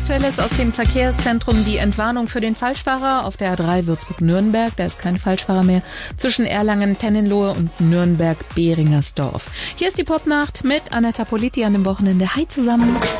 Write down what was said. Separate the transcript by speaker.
Speaker 1: Aktuelles aus dem Verkehrszentrum. Die Entwarnung für den Falschfahrer auf der A3 Würzburg-Nürnberg. Da ist kein Falschfahrer mehr. Zwischen Erlangen-Tennenlohe und Nürnberg-Behringersdorf. Hier ist die Popnacht mit Anetta Politi an dem Wochenende. Hi zusammen.